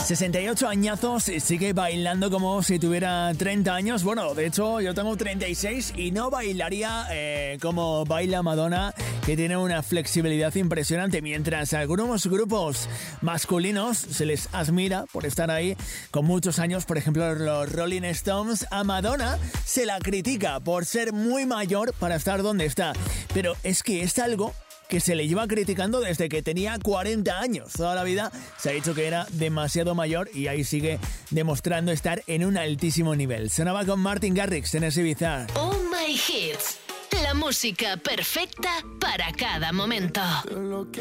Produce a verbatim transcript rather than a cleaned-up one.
sesenta y ocho añazos y sigue bailando como si tuviera treinta años. Bueno, de hecho yo tengo treinta y seis y no bailaría eh, como baila Madonna, que tiene una flexibilidad impresionante, mientras a algunos grupos masculinos se les admira por estar ahí con muchos años. Por ejemplo, los Rolling Stones, a Madonna se la critica por ser muy mayor para estar donde está, pero es que es algo que se le lleva criticando desde que tenía cuarenta años. Toda la vida se ha dicho que era demasiado mayor y ahí sigue demostrando estar en un altísimo nivel. Sonaba con Martin Garrix en ese Ibiza. Oh My Hits, la música perfecta para cada momento. Lo que